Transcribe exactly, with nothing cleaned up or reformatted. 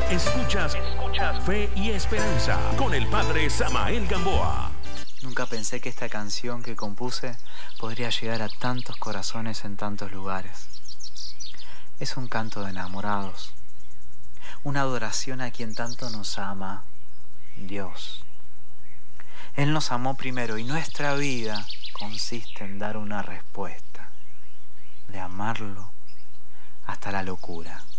Escuchas, escuchas Fe y Esperanza con el Padre Samael Gamboa. Nunca pensé que esta canción que compuse podría llegar a tantos corazones en tantos lugares. Es un canto de enamorados, una adoración a quien tanto nos ama, Dios. Él nos amó primero y nuestra vida consiste en dar una respuesta, de amarlo hasta la locura.